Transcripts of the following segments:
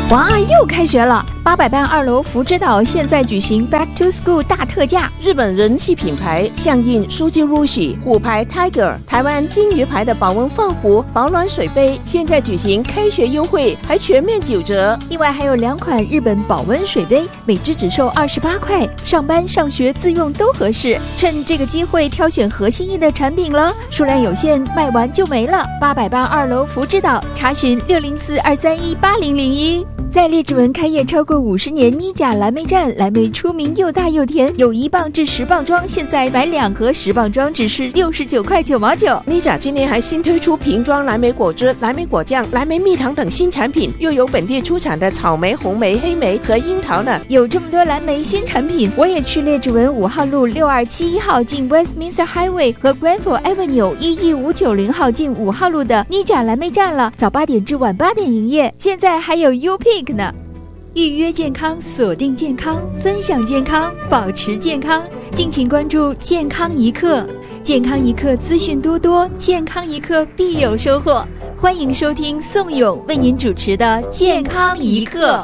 哇，又开学了！800班2楼福之岛现在举行 Back to School 大特价， 日本人气品牌象印书记 Rushi、虎牌 Tiger、台湾金鱼牌的保温放壶、保暖水杯，现在举行开学优惠，还全面9折。 另外还有2款日本保温水杯，每只只售28块，上班上学自用都合适。趁这个机会挑选合心意的产品了，数量有限，卖完就没了。800班2楼福之岛，查询604-231-8001。在列治文开业超过50年，妮甲蓝莓站，蓝莓出名又大又甜，有1磅至10磅装，现在买2盒10磅装只是69块9毛9。 妮甲今年还新推出瓶装蓝莓果汁、蓝莓果酱、蓝莓蜜糖等新产品，又有本地出产的草莓、红莓、黑莓和樱桃呢。 有这么多蓝莓新产品，我也去列治文5号路6271号进 Westminster Highway 和 Granville Avenue 11590号进5号路的妮甲蓝莓站了，早8点至晚8点营业，现在还有 UPick呢。预约健康，锁定健康，分享健康，保持健康，敬请关注健康一刻。健康一刻资讯多多，健康一刻必有收获。欢迎收听宋勇为您主持的健康一刻。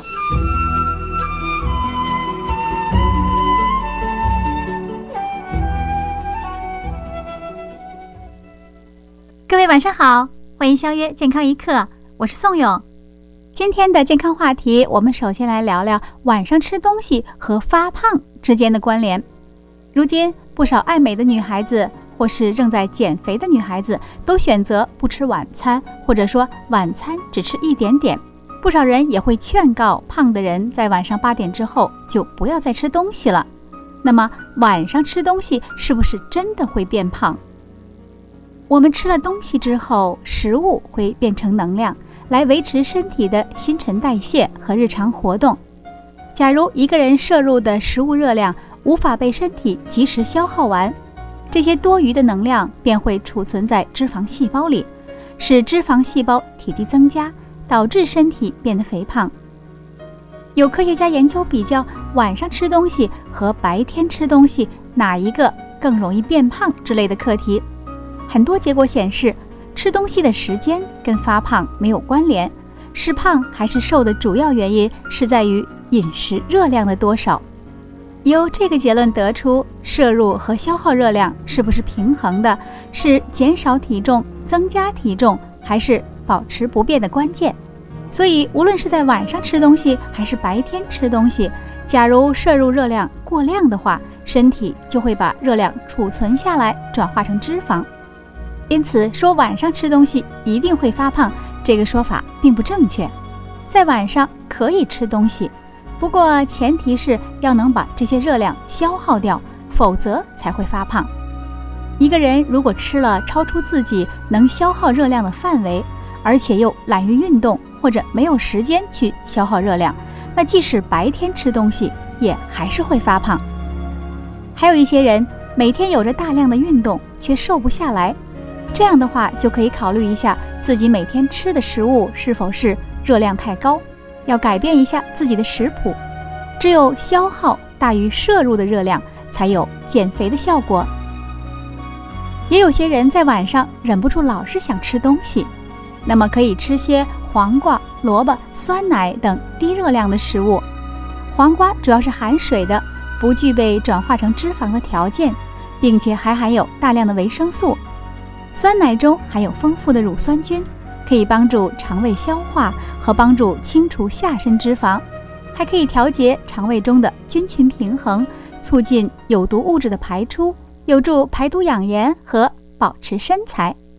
各位晚上好，欢迎相约健康一刻，我是宋勇。今天的健康话题，我们首先来聊聊晚上吃东西和发胖之间的关联。如今不少爱美的女孩子或是正在减肥的女孩子都选择不吃晚餐，或者说晚餐只吃一点点。不少人也会劝告胖的人在晚上8点之后就不要再吃东西了。那么晚上吃东西是不是真的会变胖？我们吃了东西之后，食物会变成能量，来维持身体的新陈代谢和日常活动。假如一个人摄入的食物热量无法被身体及时消耗完，这些多余的能量便会储存在脂肪细胞里，使脂肪细胞体积增加，导致身体变得肥胖。有科学家研究比较晚上吃东西和白天吃东西哪一个更容易变胖之类的课题，很多结果显示，吃东西的时间跟发胖没有关联，是胖还是瘦的主要原因是在于饮食热量的多少。由这个结论得出，摄入和消耗热量是不是平衡的，是减少体重、增加体重还是保持不变的关键。所以无论是在晚上吃东西还是白天吃东西，假如摄入热量过量的话，身体就会把热量储存下来，转化成脂肪。因此说晚上吃东西一定会发胖，这个说法并不正确。在晚上可以吃东西，不过前提是要能把这些热量消耗掉，否则才会发胖。一个人如果吃了超出自己能消耗热量的范围，而且又懒于运动或者没有时间去消耗热量，那即使白天吃东西也还是会发胖。还有一些人每天有着大量的运动却瘦不下来，这样的话就可以考虑一下自己每天吃的食物是否是热量太高，要改变一下自己的食谱。只有消耗大于摄入的热量，才有减肥的效果。也有些人在晚上忍不住老是想吃东西，那么可以吃些黄瓜、萝卜、酸奶等低热量的食物。黄瓜主要是含水的，不具备转化成脂肪的条件，并且还含有大量的维生素。酸奶中含有丰富的乳酸菌，可以帮助肠胃消化和帮助清除下身脂肪，还可以调节肠胃中的菌群平衡，促进有毒物质的排出，有助排毒养颜和保持身材。